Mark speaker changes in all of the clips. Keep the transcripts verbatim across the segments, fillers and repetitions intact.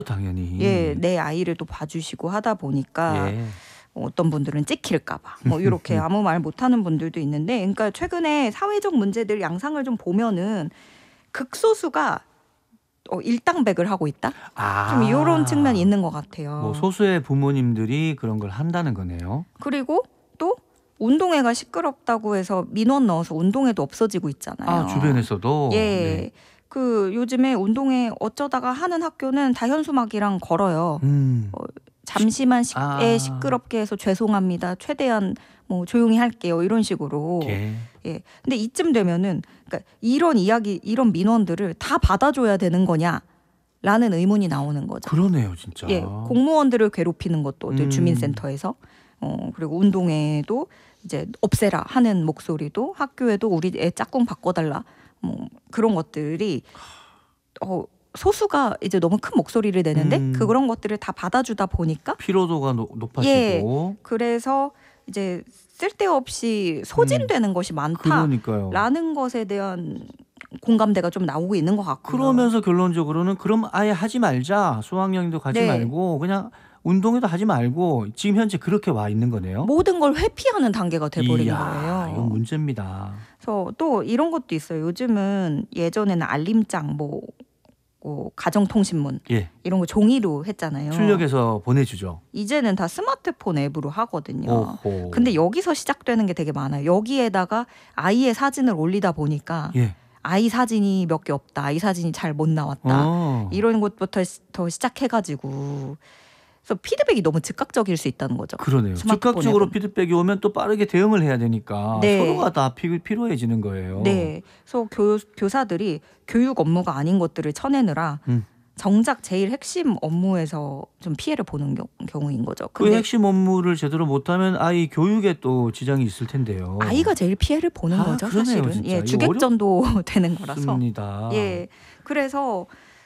Speaker 1: 당연히.
Speaker 2: 예, 내 아이를 또 봐주시고 하다 보니까
Speaker 1: 예.
Speaker 2: 어떤 분들은 찍힐까봐 뭐 이렇게 아무 말 못하는 분들도 있는데, 그러니까 최근에 사회적 문제들 양상을 좀 보면은 극소수가 어, 일당백을 하고 있다.
Speaker 1: 아.
Speaker 2: 좀 이런 측면이 있는 것 같아요.
Speaker 1: 뭐 소수의 부모님들이 그런 걸 한다는 거네요.
Speaker 2: 그리고 또 운동회가 시끄럽다고 해서 민원 넣어서 운동회도 없어지고 있잖아요.
Speaker 1: 아, 주변에서도.
Speaker 2: 예.
Speaker 1: 네.
Speaker 2: 그 요즘에 운동회 어쩌다가 하는 학교는 다 현수막이랑 걸어요.
Speaker 1: 음.
Speaker 2: 어, 잠시만 시,
Speaker 1: 아.
Speaker 2: 에 시끄럽게 해서 죄송합니다. 최대한 뭐 조용히 할게요. 이런 식으로.
Speaker 1: 예.
Speaker 2: 예. 근데 이쯤 되면은 그러니까 이런 이야기, 이런 민원들을 다 받아줘야 되는 거냐? 라는 의문이 나오는 거죠.
Speaker 1: 그러네요, 진짜.
Speaker 2: 예. 공무원들을 괴롭히는 것도
Speaker 1: 음.
Speaker 2: 주민센터에서 어, 그리고 운동회도 이제 없애라 하는 목소리도, 학교에도 우리 애 짝꿍 바꿔달라 뭐 그런 것들이 어, 소수가 이제 너무 큰 목소리를 내는데
Speaker 1: 음.
Speaker 2: 그런 것들을 다 받아주다 보니까
Speaker 1: 피로도가 노, 높아지고.
Speaker 2: 예, 그래서 이제 쓸데없이 소진되는
Speaker 1: 음.
Speaker 2: 것이 많다라는
Speaker 1: 그러니까요.
Speaker 2: 것에 대한 공감대가 좀 나오고 있는 것 같고요.
Speaker 1: 그러면서 결론적으로는 그럼 아예 하지 말자. 수학여행도 가지
Speaker 2: 네.
Speaker 1: 말고 그냥 운동회도 하지 말고 지금 현재 그렇게 와 있는 거네요.
Speaker 2: 모든 걸 회피하는 단계가 돼버린
Speaker 1: 이야,
Speaker 2: 거예요.
Speaker 1: 이건 문제입니다.
Speaker 2: 그래서 또 이런 것도 있어요. 요즘은 예전에는 알림장, 뭐, 뭐 가정통신문
Speaker 1: 예.
Speaker 2: 이런 거 종이로 했잖아요.
Speaker 1: 출력해서 보내주죠.
Speaker 2: 이제는 다 스마트폰 앱으로 하거든요.
Speaker 1: 오호.
Speaker 2: 근데 여기서 시작되는 게 되게 많아요. 여기에다가 아이의 사진을 올리다 보니까
Speaker 1: 예.
Speaker 2: 아이 사진이 몇 개 없다. 아이 사진이 잘 못 나왔다.
Speaker 1: 어.
Speaker 2: 이런 것부터 시- 더 시작해가지고 그래서 피드백이 너무 즉각적일 수 있다는 거죠.
Speaker 1: 그러네요.
Speaker 2: 스마트폰
Speaker 1: 즉각적으로
Speaker 2: 앱은.
Speaker 1: 피드백이 오면 또 빠르게 대응을 해야 되니까
Speaker 2: 네.
Speaker 1: 서로가 다 피, 피로해지는 거예요.
Speaker 2: 네. 그래서 교, 교사들이 교육 업무가 아닌 것들을 쳐내느라
Speaker 1: 음.
Speaker 2: 정작 제일 핵심 업무에서 좀 피해를 보는 경, 경우인 거죠.
Speaker 1: 그
Speaker 2: 근데
Speaker 1: 핵심 업무를 제대로 못하면 아이 교육에 또 지장이 있을 텐데요.
Speaker 2: 아이가 제일 피해를 보는
Speaker 1: 아,
Speaker 2: 거죠.
Speaker 1: 그러네요,
Speaker 2: 사실은.
Speaker 1: 진짜.
Speaker 2: 예,
Speaker 1: 이거
Speaker 2: 주객전도 되는 거라서.
Speaker 1: 어렵습니다.
Speaker 2: 예. 그래서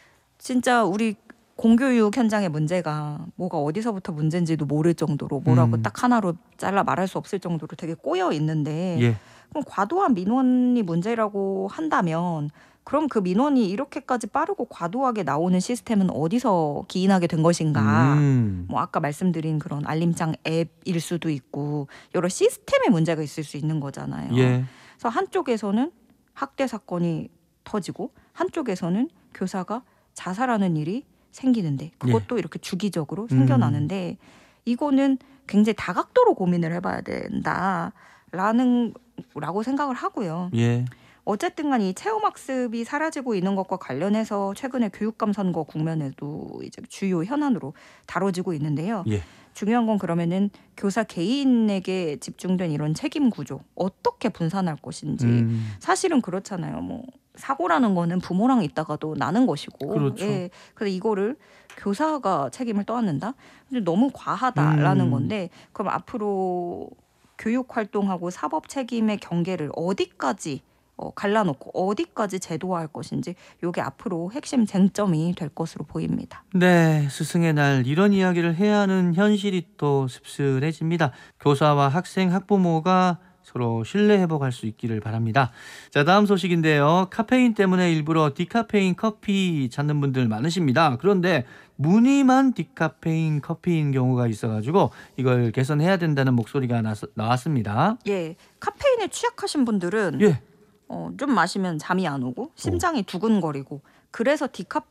Speaker 2: 진짜 우리 공교육 현장의 문제가 뭐가 어디서부터 문제인지도 모를 정도로 뭐라고
Speaker 1: 음.
Speaker 2: 딱 하나로 잘라 말할 수 없을 정도로 되게 꼬여 있는데
Speaker 1: 예.
Speaker 2: 그럼 과도한 민원이 문제라고 한다면 그럼 그 민원이 이렇게까지 빠르고 과도하게 나오는 시스템은 어디서 기인하게 된 것인가?
Speaker 1: 음.
Speaker 2: 뭐 아까 말씀드린 그런 알림장 앱일 수도 있고 여러 시스템에 문제가 있을 수 있는 거잖아요.
Speaker 1: 예.
Speaker 2: 그래서 한쪽에서는 학대 사건이 터지고 한쪽에서는 교사가 자살하는 일이 생기는데 그것도 이렇게 주기적으로 생겨나는데 이거는 굉장히 다각도로 고민을 해봐야 된다라는 라고 생각을 하고요.
Speaker 1: 예.
Speaker 2: 어쨌든 간 이 체험학습이 사라지고 있는 것과 관련해서 최근에 교육감 선거 국면에도 이제 주요 현안으로 다뤄지고 있는데요.
Speaker 1: 예.
Speaker 2: 중요한 건 그러면은 교사 개인에게 집중된 이런 책임 구조 어떻게 분산할 것인지.
Speaker 1: 음.
Speaker 2: 사실은 그렇잖아요. 뭐 사고라는 거는 부모랑 있다가도 나는 것이고.
Speaker 1: 그렇죠.
Speaker 2: 예. 그래서 이거를 교사가 책임을 떠안는다? 근데 너무 과하다라는
Speaker 1: 음.
Speaker 2: 건데 그럼 앞으로 교육 활동하고 사법 책임의 경계를 어디까지 어, 갈라놓고 어디까지 제도화할 것인지 이게 앞으로 핵심 쟁점이 될 것으로 보입니다.
Speaker 1: 네, 스승의 날 이런 이야기를 해야 하는 현실이 또 씁쓸해집니다. 교사와 학생, 학부모가 서로 신뢰 회복할 수 있기를 바랍니다. 자, 다음 소식인데요. 카페인 때문에 일부러 디카페인 커피 찾는 분들 많으십니다. 그런데 무늬만 디카페인 커피인 경우가 있어가지고 이걸 개선해야 된다는 목소리가 나, 나왔습니다.
Speaker 2: 예, 카페인에 취약하신 분들은
Speaker 1: 예.
Speaker 2: 어, 좀 마시면 잠이 안 오고 심장이 두근거리고 그래서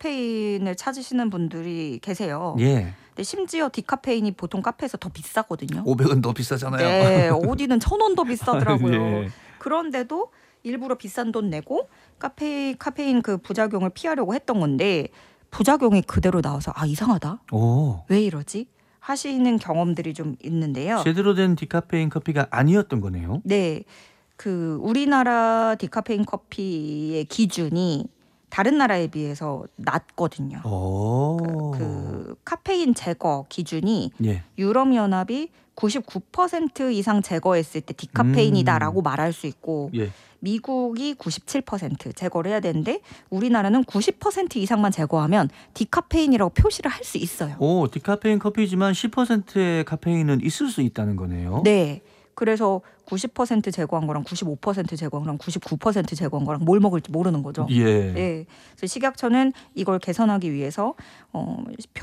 Speaker 2: 디카페인을 찾으시는 분들이 계세요.
Speaker 1: 예.
Speaker 2: 근데 심지어 디카페인이 보통 카페에서 더 비싸거든요.
Speaker 1: 오백 원 더 비싸잖아요.
Speaker 2: 네, 어디는 천 원 더 비싸더라고요.
Speaker 1: 예.
Speaker 2: 그런데도 일부러 비싼 돈 내고 카페, 카페인 그 부작용을 피하려고 했던 건데 부작용이 그대로 나와서 아 이상하다.
Speaker 1: 오.
Speaker 2: 왜 이러지? 하시는 경험들이 좀 있는데요.
Speaker 1: 제대로 된 디카페인 커피가 아니었던 거네요.
Speaker 2: 네, 그 우리나라 디카페인 커피의 기준이 다른 나라에 비해서 낮거든요.
Speaker 1: 오.
Speaker 2: 그, 그 카페인 제거 기준이
Speaker 1: 예.
Speaker 2: 유럽연합이 구십구 퍼센트 이상 제거했을 때 디카페인이다라고
Speaker 1: 음.
Speaker 2: 말할 수 있고
Speaker 1: 예.
Speaker 2: 미국이 구십칠 퍼센트 제거를 해야 되는데 우리나라는 구십 퍼센트 이상만 제거하면 디카페인이라고 표시를 할 수 있어요.
Speaker 1: 오, 디카페인 커피지만 십 퍼센트의 카페인은 있을 수 있다는 거네요.
Speaker 2: 네. 그래서 구십 퍼센트 제거한 거랑 구십오 퍼센트 제거한 거랑 구십구 퍼센트 제거한 거랑 뭘 먹을지 모르는 거죠.
Speaker 1: 예.
Speaker 2: 예. 그래서 식약처는 이걸 개선하기 위해서 어,